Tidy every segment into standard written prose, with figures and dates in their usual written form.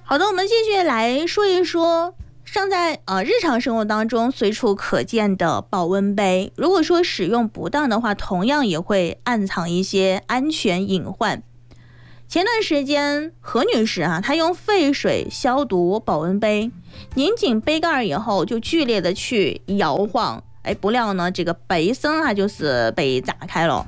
好的，我们继续来说一说尚在日常生活当中随处可见的保温杯，如果说使用不当的话，同样也会暗藏一些安全隐患。前段时间何女士她用沸水消毒保温杯，拧紧杯盖以后就剧烈的去摇晃，不料呢这个杯身就是被砸开了。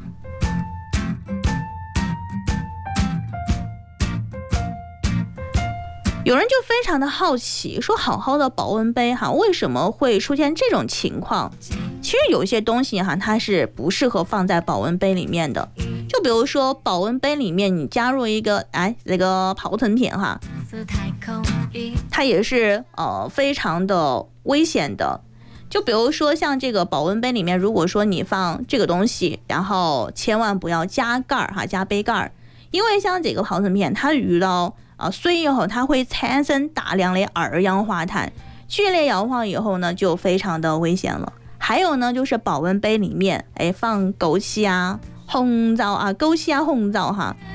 有人就非常的好奇，说好好的保温杯为什么会出现这种情况？其实有一些东西它是不适合放在保温杯里面的，就比如说保温杯里面你加入一个这个泡腾片它也是非常的危险的。就比如说像这个保温杯里面，如果说你放这个东西，然后千万不要加盖加杯盖，因为像这个泡腾片它遇到水以后，它会产生大量的二氧化碳，剧烈摇晃以后呢，就非常的危险了。还有呢，就是保温杯里面放枸杞红枣枸杞红枣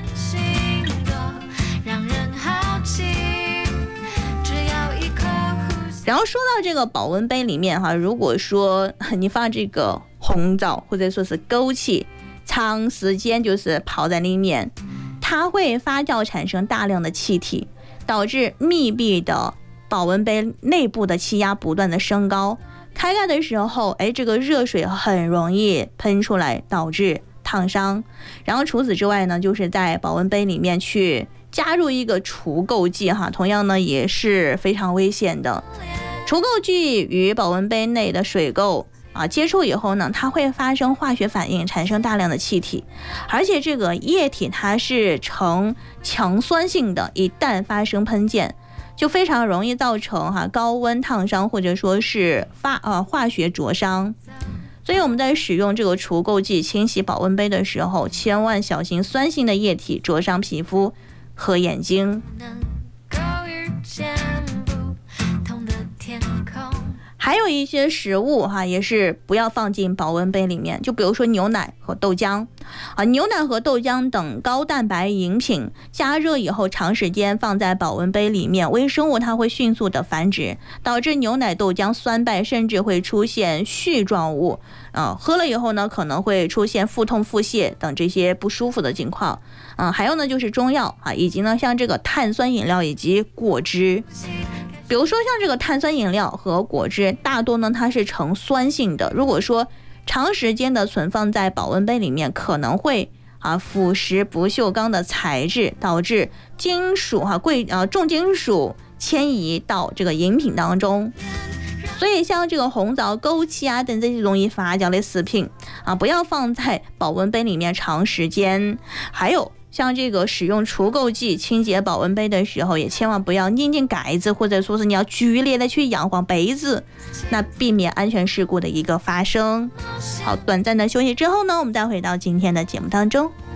然后说到这个保温杯里面如果说你放这个红枣或者说是枸杞，长时间就是泡在里面，它会发酵产生大量的气体，导致密闭的保温杯内部的气压不断的升高，开盖的时候这个热水很容易喷出来，导致烫伤。然后除此之外呢，就是在保温杯里面去加入一个除垢剂同样呢也是非常危险的。除垢剂与保温杯内的水垢接触以后呢，它会发生化学反应，产生大量的气体，而且这个液体它是呈强酸性的，一旦发生喷溅，就非常容易造成高温烫伤或者说是化学灼伤。所以我们在使用这个除垢剂清洗保温杯的时候，千万小心酸性的液体灼伤皮肤和眼睛。还有一些食物也是不要放进保温杯里面，就比如说牛奶和豆浆牛奶和豆浆等高蛋白饮品加热以后长时间放在保温杯里面，微生物它会迅速的繁殖，导致牛奶豆浆酸败，甚至会出现絮状物喝了以后呢，可能会出现腹痛腹泻等这些不舒服的情况还有呢就是中药以及呢像这个碳酸饮料以及果汁。比如说像这个碳酸饮料和果汁，大多呢它是呈酸性的，如果说长时间的存放在保温杯里面，可能会腐蚀不锈钢的材质，导致金属重金属迁移到这个饮品当中。所以像这个红枣、枸杞等这些容易发酵的食品不要放在保温杯里面长时间。还有像这个使用除垢剂清洁保温杯的时候，也千万不要拧紧盖子，或者说是你要剧烈的去摇晃杯子，那避免安全事故的一个发生。好，短暂的休息之后呢，我们再回到今天的节目当中。